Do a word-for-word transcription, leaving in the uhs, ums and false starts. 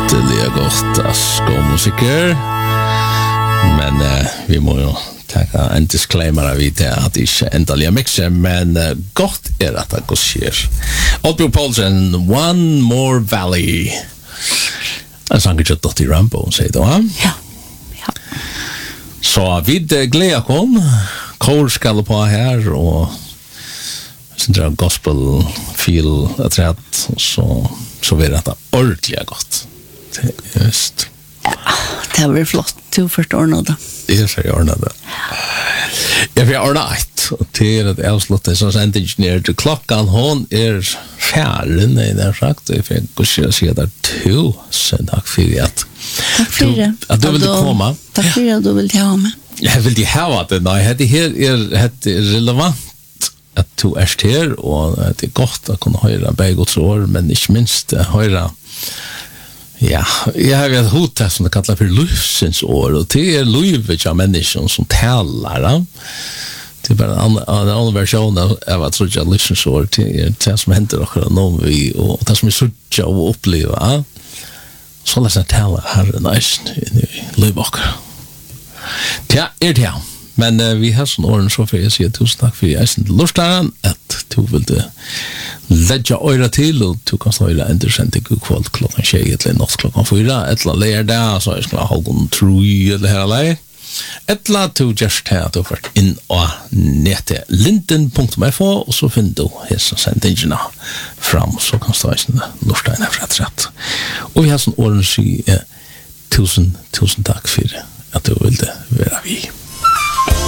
Ytterligare gott att gå musiker. Men uh, vi må ju tacka en disclaimer vid det att det inte ändliga mixer, men uh, gott är att det går sker. Oddbro Paulsen, One More Valley. En sang inte dott i Rambo, säger du, va? Ja. Ja. Så vid uh, Gleakon, kor ska på här och sen drar gospel feel att rätt så så vet att det är ordentligt gott. Just. Ja, det var flott. Du förstår nog då. Det är så jag ordnade. Jag vill ordna ett. Och till att avsluta så sent engineer till klockan hon är färren i den sagt. Jag fick gå och se där tusen tack för att. Tack för det. Att du vill komma. Tack för att du vill ha med. Jag vill ha det. Nej, det här är det relevant att du är här och det är gott att kunna höra Bergots år, men inte minst höra. Ja, jag har ett hot som det kallar för livsens år, och det är livet av människor som talar. Det är bara en annan version av att trodja livsens år, det är det som händer och någon vi, och det som är trodja och uppleva. Så läs jag tala Herren nästan i livet. Ja, är det ja. Men uh, vi har sån åren så för jag säger tusen tack för jag sen lustaren att du vill det lägga öra till och du kan höra intressant god kväll klockan tjugo eller natt klockan fyra eller lära där så jag ska ha någon true eller här eller eller du just här då för in och nete linden punkt f o och så finner du hessa sändningarna fram så kan stå sen lustaren för att rätt. Och vi har sån åren så uh, tusen tusen tack för att du vill det vara vi.